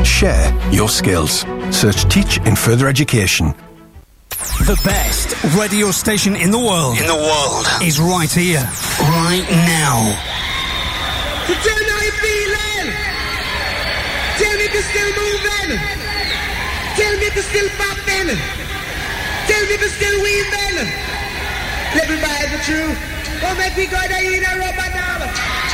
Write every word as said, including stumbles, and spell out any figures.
Share your skills. Search Teach in Further Education. The best radio station in the world. In the world. Is right here. Right now. So tell me how you're feeling. Tell me if you're still moving. Tell me if you're still popping. Tell me if you're still weaving. Let me buy the truth. Don't make me go down in a rubber now.